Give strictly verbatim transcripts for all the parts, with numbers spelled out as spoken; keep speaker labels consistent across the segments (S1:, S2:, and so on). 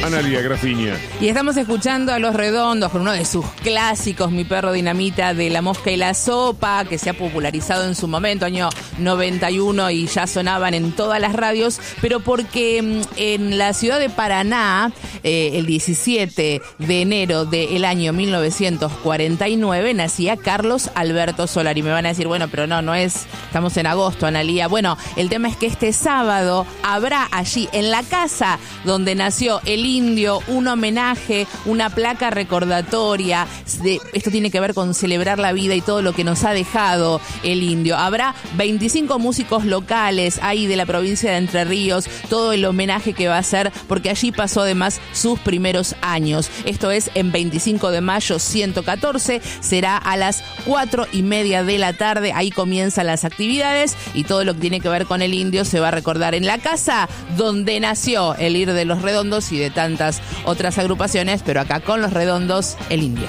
S1: Analía Grafiña.
S2: Y estamos escuchando a Los Redondos con uno de sus clásicos, Mi Perro Dinamita, de La Mosca y la Sopa, que se ha popularizado en su momento, año noventa y uno, y ya sonaban en todas las radios, pero porque en la ciudad de Paraná, eh, el diecisiete de enero del año mil novecientos cuarenta y nueve, nacía Carlos Alberto Solari. Me van a decir, bueno, pero no, no es, estamos en agosto, Analía. Bueno, el tema es que este sábado habrá allí, en la casa donde nació el Indio, un homenaje, una placa recordatoria. De, esto tiene que ver con celebrar la vida y todo lo que nos ha dejado el Indio. Habrá veinticinco músicos locales ahí de la provincia de Entre Ríos, todo el homenaje que va a hacer, porque allí pasó además sus primeros años. Esto es en veinticinco de mayo ciento catorce, será a las cuatro y media de la tarde, ahí comienzan las actividades y todo lo que tiene que ver con el Indio se va a recordar en la casa donde nació el I R de Los Redondos y de tantas otras agrupaciones, pero acá con Los Redondos, el Indio.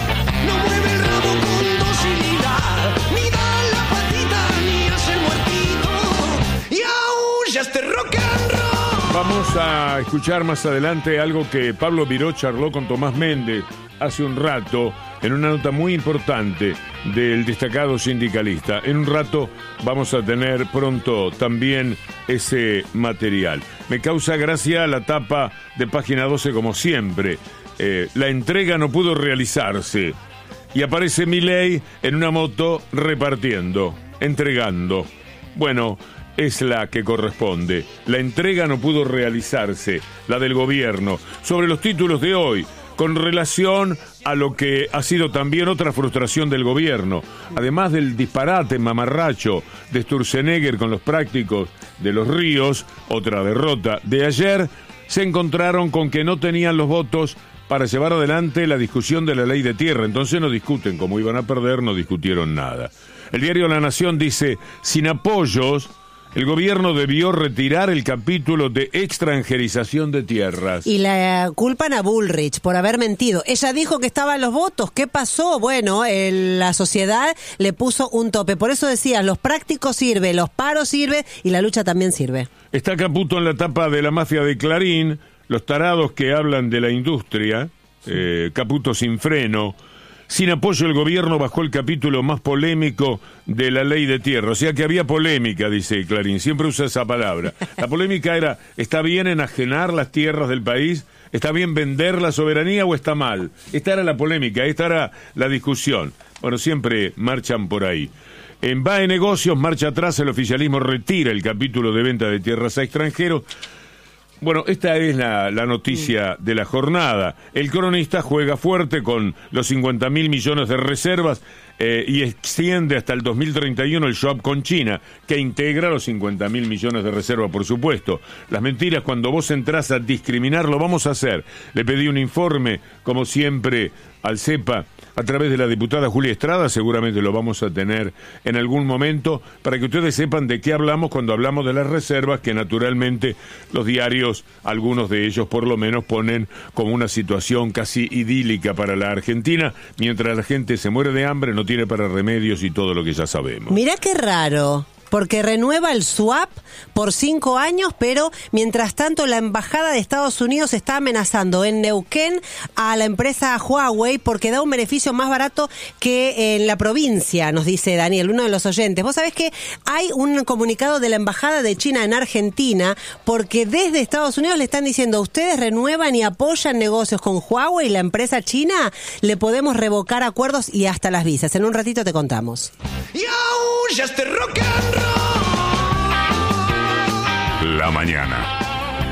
S3: No mueve el rabo con docilidad, ni da la patita, ni hace muertito, y aúlla este rock and roll.
S1: Vamos a escuchar más adelante algo que Pablo Miró charló con Tomás Méndez hace un rato, en una nota muy importante del destacado sindicalista. En un rato vamos a tener pronto también ese material. Me causa gracia la tapa de Página doce, como siempre. Eh, la entrega no pudo realizarse. Y aparece Milei en una moto repartiendo, entregando. Bueno, es la que corresponde. La entrega no pudo realizarse, la del gobierno. Sobre los títulos de hoy, con relación a lo que ha sido también otra frustración del gobierno, además del disparate mamarracho de Sturzenegger con los prácticos de Los Ríos, otra derrota de ayer, se encontraron con que no tenían los votos para llevar adelante la discusión de la ley de tierra. Entonces no discuten, como iban a perder, no discutieron nada. El diario La Nación dice, sin apoyos, el gobierno debió retirar el capítulo de extranjerización de tierras.
S4: Y la culpan a Bullrich por haber mentido. Ella dijo que estaban los votos. ¿Qué pasó? Bueno, el, la sociedad le puso un tope. Por eso decía, los prácticos sirve, los paros sirve y la lucha también sirve.
S1: Está Caputo en la tapa de la mafia de Clarín, los tarados que hablan de la industria, eh, Caputo sin freno. Sin apoyo el gobierno bajó el capítulo más polémico de la ley de tierra. O sea que había polémica, dice Clarín, siempre usa esa palabra. La polémica era, ¿está bien enajenar las tierras del país? ¿Está bien vender la soberanía o está mal? Esta era la polémica, esta era la discusión. Bueno, siempre marchan por ahí. En V A E Negocios, marcha atrás, el oficialismo retira el capítulo de venta de tierras a extranjeros. Bueno, esta es la, la noticia de la jornada. El cronista juega fuerte con los cincuenta mil millones de reservas eh, y extiende hasta el dos mil treinta y uno el swap con China, que integra los cincuenta mil millones de reservas, por supuesto. Las mentiras, cuando vos entrás a discriminar, lo vamos a hacer. Le pedí un informe, como siempre, al CEPA, a través de la diputada Julia Estrada, seguramente lo vamos a tener en algún momento, para que ustedes sepan de qué hablamos cuando hablamos de las reservas, que naturalmente los diarios, algunos de ellos por lo menos, ponen como una situación casi idílica para la Argentina, mientras la gente se muere de hambre, no tiene para remedios y todo lo que ya sabemos.
S4: Mirá qué raro. Porque renueva el swap por cinco años, pero mientras tanto la Embajada de Estados Unidos está amenazando en Neuquén a la empresa Huawei porque da un beneficio más barato que en la provincia, nos dice Daniel, uno de los oyentes. Vos sabés que hay un comunicado de la Embajada de China en Argentina porque desde Estados Unidos le están diciendo, ustedes renuevan y apoyan negocios con Huawei, la empresa china, le podemos revocar acuerdos y hasta las visas. En un ratito te contamos.
S3: Y aún ya este rock and roll.
S5: La mañana.